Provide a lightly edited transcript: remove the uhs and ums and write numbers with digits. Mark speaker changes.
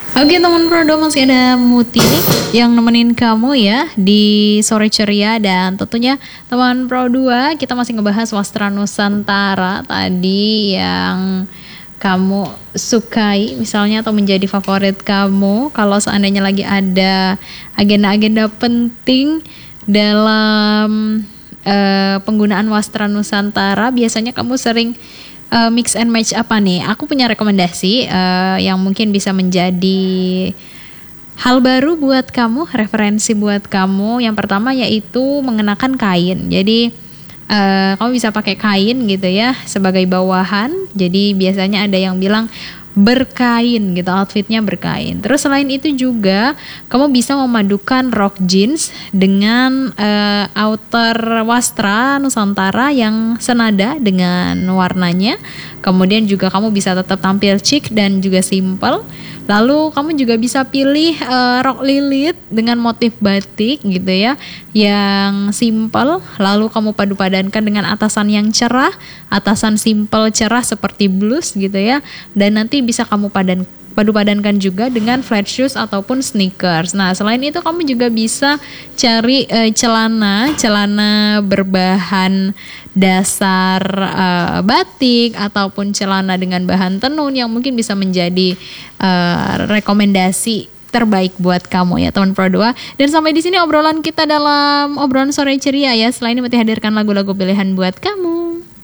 Speaker 1: Oke teman Prodo, masih ada Muti yang nemenin kamu ya di sore ceria. Dan tentunya teman Pro 2 kita masih ngebahas Wastra Nusantara tadi yang kamu sukai misalnya atau menjadi favorit kamu. Kalau seandainya lagi ada agenda-agenda penting dalam penggunaan Wastra Nusantara, biasanya kamu sering mix and match apa nih? Aku punya rekomendasi yang mungkin bisa menjadi hal baru buat kamu, referensi buat kamu. Yang pertama yaitu mengenakan kain. Jadi kamu bisa pakai kain gitu ya sebagai bawahan. Jadi biasanya ada yang bilang berkain gitu, outfitnya berkain. Terus selain itu juga kamu bisa memadukan rok jeans dengan outer Wastra Nusantara yang senada dengan warnanya. Kemudian juga kamu bisa tetap tampil chic dan juga simple. Lalu kamu juga bisa pilih rok lilit dengan motif batik gitu ya, yang simple. Lalu kamu padu-padankan dengan atasan yang cerah, atasan simple cerah seperti blus gitu ya. Dan nanti bisa kamu padu-padankan juga dengan flat shoes ataupun sneakers. Nah, selain itu kamu juga bisa cari celana berbahan dasar batik ataupun celana dengan bahan tenun yang mungkin bisa menjadi rekomendasi terbaik buat kamu ya teman Pro 2. Dan sampai di sini obrolan kita dalam obrolan sore ceria ya. Selain ini hadirkan lagu-lagu pilihan buat kamu.